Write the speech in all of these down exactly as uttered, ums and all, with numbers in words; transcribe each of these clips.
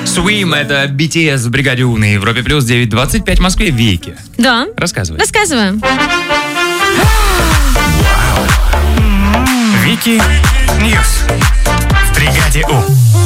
Swim — это би ти эс в бригаде У на Европе плюс девять двадцать пять в Москве. Вики. Да. Рассказывай. Рассказываем. Вики Ньюс в бригаде У.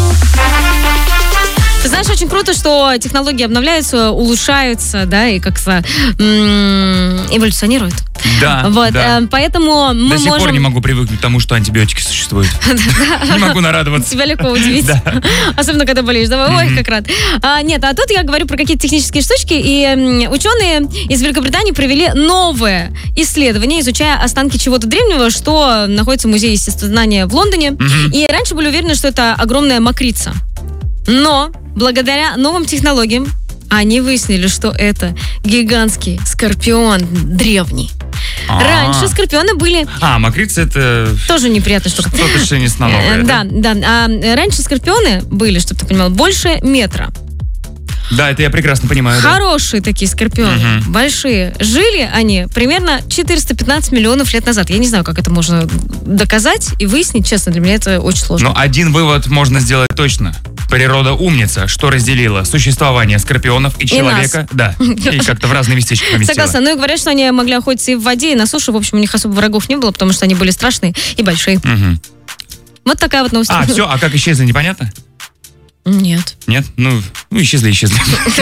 Ты знаешь, очень круто, что технологии обновляются, улучшаются, да, и как-то м- эволюционируют. Да, вот, да. Э, поэтому мы До сих можем... пор не могу привыкнуть к тому, что антибиотики существуют. Не могу нарадоваться. Тебя легко удивить. Особенно, когда болеешь. Давай, ой, как рад. А, нет, а тут я говорю про какие-то технические штучки. И м, ученые из Великобритании провели новое исследование, изучая останки чего-то древнего, что находится в Музее естествознания в Лондоне. И раньше были уверены, что это огромная мокрица. Но благодаря новым технологиям они выяснили, что это гигантский скорпион древний. А-а-а. Раньше скорпионы были... А, мокрица — это... Тоже неприятная штука. Что-то членистоногое, да? Да, да. А раньше скорпионы были, чтобы ты понимал, больше метра. Да, это я прекрасно понимаю. Хорошие да. такие скорпионы, угу. большие. Жили они примерно четыреста пятнадцать миллионов лет назад. Я не знаю, как это можно доказать и выяснить. Честно, для меня это очень сложно. Но один вывод можно сделать точно. Природа умница, что разделила существование скорпионов и человека. И да, и как-то в разные местечки поместила. Согласна. Ну и говорят, что они могли охотиться и в воде, и на суше. В общем, у них особо врагов не было, потому что они были страшные и большие. Угу. Вот такая вот новость. А, все, а как исчезли, непонятно? Нет. Нет? Ну, ну исчезли, исчезли.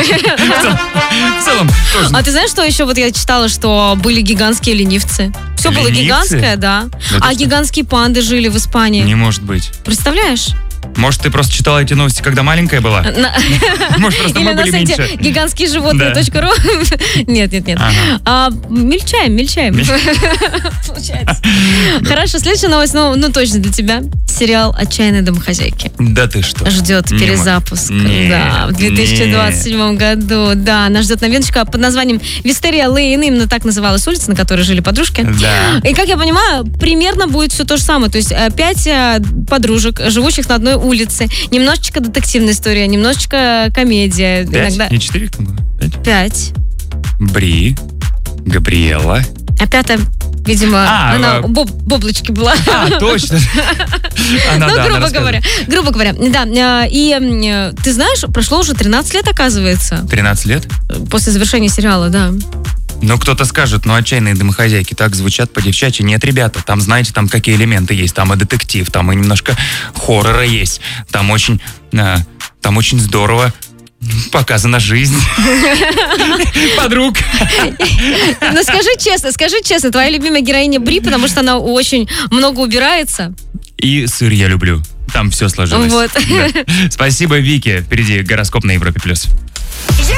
В целом тоже. А ты знаешь, что еще вот я читала, что были гигантские ленивцы? Все было гигантское, да. А гигантские панды жили в Испании. Не может быть. Представляешь? Может, ты просто читала эти новости, когда маленькая была? Может, просто мы были меньше. гигантские животные точка ру. Нет, нет, нет. Мельчаем, мельчаем. Получается. Хорошо, следующая новость, ну точно для тебя. Сериал «Отчаянные домохозяйки». Да ты что? Ждет перезапуск. Да, в две тысячи двадцать седьмом году. Да, нас ждет новиночка под названием «Вистерия Лейн». Именно так называлась улица, на которой жили подружки. Да. И, как я понимаю, примерно будет все то же самое. То есть пять подружек, живущих на одной улице. Немножечко детективная история, немножечко комедия. Пять? Иногда... Не четыре? Пять? Пять. Бри, Габриэла. А пятая, видимо, а, она а... боб, боблочки была. А, точно. Она, ну, да, грубо она говоря. Грубо говоря, да. И ты знаешь, прошло уже тринадцать лет, оказывается. тринадцать лет? После завершения сериала, да. Ну, кто-то скажет, ну, «Отчаянные домохозяйки» так звучат по-девчачьи. Нет, ребята, там, знаете, там какие элементы есть. Там и детектив, там и немножко хоррора есть. Там очень, а, там очень здорово показана жизнь подруг. Ну, скажи честно, скажи честно, твоя любимая героиня Бри, потому что она очень много убирается. И сыр я люблю. Там все сложилось. Вот. Да. Спасибо, Вики. Впереди гороскоп на Европе+. плюс.